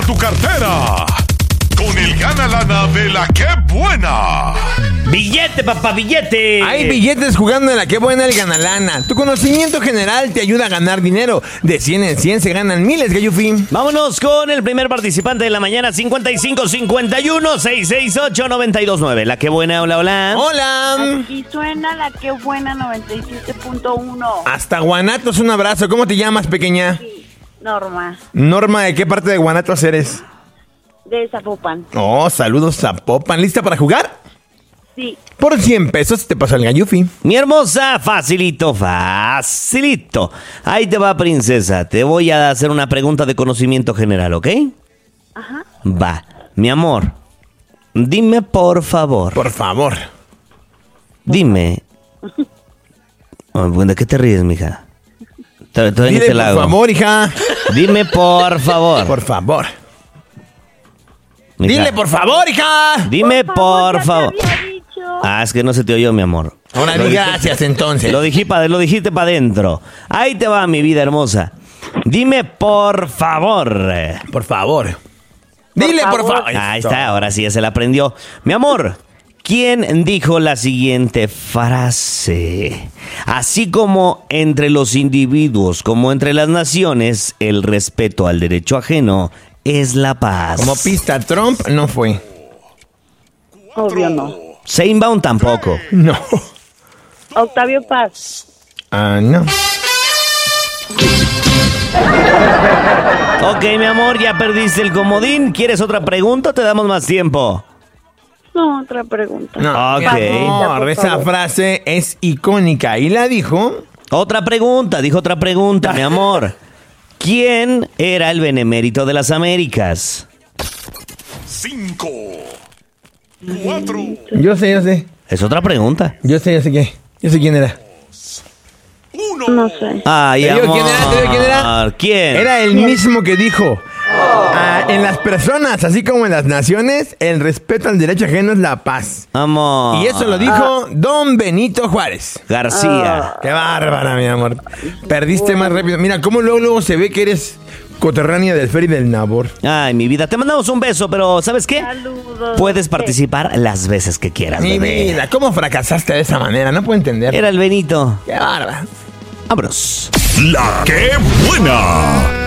tu cartera con el Gana Lana de la Qué Buena. ¡Billete, papá, billete! Hay billetes jugando en la Qué Buena el Gana Lana. Tu conocimiento general te ayuda a ganar dinero. De 100 en 100 se ganan miles, Gayufi. Vámonos con el primer participante de la mañana, 5551-668-929. La Qué Buena, hola, hola. Hola. Aquí suena la Qué Buena 97.1. Hasta Guanatos, un abrazo. ¿Cómo te llamas, pequeña? Norma, Norma, ¿de qué parte de Guanatos eres? de Zapopan. Oh, saludos, Zapopan. ¿Lista para jugar? Sí. Por 100 pesos te pasa el Gayufi. Mi hermosa, facilito, facilito. Ahí te va, princesa. Te voy a hacer una pregunta de conocimiento general, ¿ok? Ajá. Va. Mi amor, dime por favor. Por favor. Dime. ¿De qué te ríes, mija? Todavía ni Dile te la por hago. favor, hija. Dime por favor. Por favor. Mija. Dile por favor, hija. Dime por ya te favor. había dicho. Ah, es que no se te oyó, mi amor. Ahora di gracias, entonces. Lo dijiste para adentro. Ahí te va, mi vida hermosa. Dime por favor. Por favor. Dile por favor. Ahí está, ahora sí ya se la aprendió. Mi amor, ¿quién dijo la siguiente frase? Así como entre los individuos, como entre las naciones, el respeto al derecho ajeno es la paz. Como pista, Trump no fue. Obvio no. Sheinbaum tampoco. No. Octavio Paz. Ah, no. Ok, mi amor, ya perdiste el comodín. ¿Quieres otra pregunta o te damos más tiempo? No, otra pregunta. No. Ok. Mi amor, Por esa favor. frase es icónica y la dijo. Otra pregunta, dijo otra pregunta, mi amor. ¿Quién era el benemérito de las Américas? 5, 4, Yo sé. Es otra pregunta. Yo sé quién era. 1. No sé. Ay, ¿Te digo amor. quién era? ¿Quién? Era el mismo que dijo. En las personas, así como en las naciones, el respeto al derecho ajeno es la paz. Amor. Y eso lo dijo Don Benito Juárez. García. Qué bárbara, mi amor. Perdiste más rápido. Mira, cómo luego se ve que eres coterránea del Fer y del Nabor. Ay, mi vida, te mandamos un beso, pero ¿sabes qué? Saludos. Puedes participar las veces que quieras, Mi bebé. vida, ¿cómo fracasaste de esa manera? No puedo entender. Era el Benito. Qué bárbara. Vámonos. La Qué Buena.